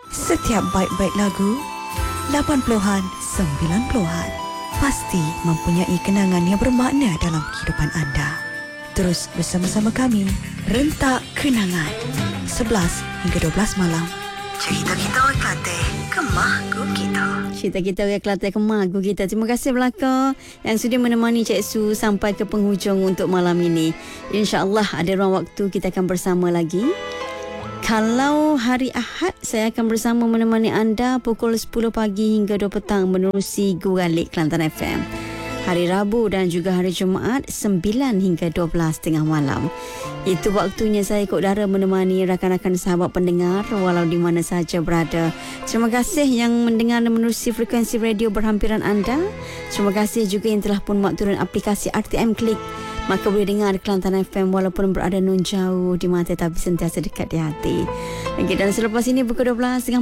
Setiap baik-baik lagu 80-an, 90-an pasti mempunyai kenangan yang bermakna dalam kehidupan anda. Terus bersama-sama kami, Rentak Kenangan 11 hingga 12 malam. Cerita kita orang Kelantan, kemagu kita. Cerita kita orang Kelantan, kemagu kita. Terima kasih belakang yang sudah menemani Cik Su sampai ke penghujung untuk malam ini. InsyaAllah ada ruang waktu kita akan bersama lagi. Kalau hari Ahad, saya akan bersama menemani anda pukul 10 pagi hingga 2 petang menerusi Guralik Kelantan FM. Hari Rabu dan juga hari Jumaat 9 hingga 12.30 malam. Itu waktunya saya ikut udara menemani rakan-rakan sahabat pendengar walau di mana sahaja berada. Terima kasih yang mendengar dan menerusi frekuensi radio berhampiran anda. Terima kasih juga yang telah pun muat turun aplikasi RTM Klik. Maka boleh dengar Kelantan FM walaupun berada nun jauh di mata tapi sentiasa dekat di hati. Okay, dan selepas ini pukul 12